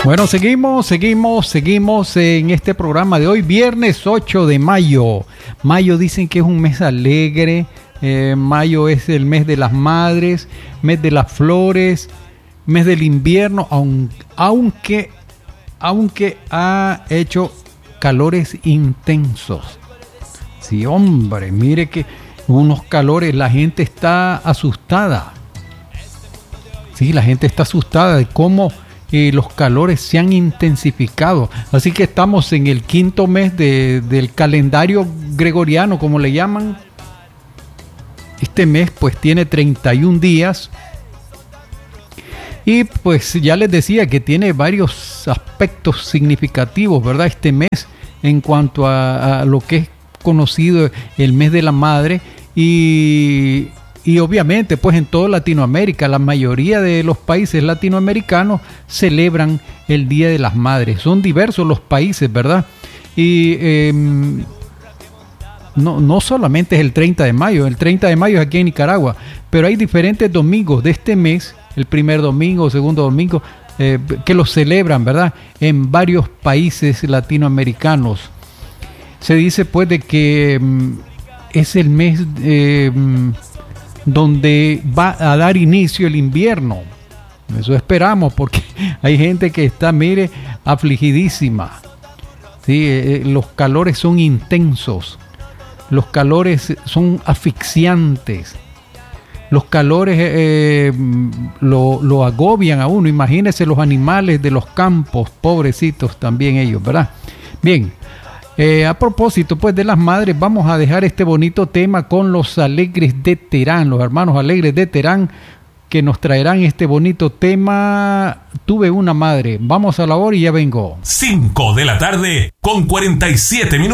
Bueno, seguimos en este programa de hoy, viernes 8 de mayo. Mayo dicen que es un mes alegre. Mayo es el mes de las madres, mes de las flores, mes del invierno, aunque ha hecho calores intensos. Sí, hombre, mire que unos calores, la gente está asustada. Sí, la gente está asustada de cómo los calores se han intensificado. Así que estamos en el quinto mes del calendario gregoriano, como le llaman. Este mes pues tiene 31 días. Y pues ya les decía que tiene varios aspectos significativos, ¿verdad? Este mes en cuanto a lo que es conocido el mes de la madre y obviamente pues en toda Latinoamérica, la mayoría de los países latinoamericanos celebran el Día de las Madres. Son diversos los países, ¿verdad? Y no solamente es el 30 de mayo, el 30 de mayo es aquí en Nicaragua, pero hay diferentes domingos de este mes, el primer domingo, segundo domingo, que los celebran, ¿verdad? En varios países latinoamericanos. Se dice pues de que es el mes donde va a dar inicio el invierno. Eso esperamos, porque hay gente que está, mire, afligidísima. Sí, los calores son intensos. Los calores son asfixiantes. Los calores lo agobian a uno. Imagínense los animales de los campos, pobrecitos también ellos, ¿verdad? Bien, a propósito pues de las madres, vamos a dejar este bonito tema con los Alegres de Terán, los hermanos Alegres de Terán, que nos traerán este bonito tema, Tuve una madre. Vamos a la hora y ya vengo. 5 de la tarde con 47 minutos.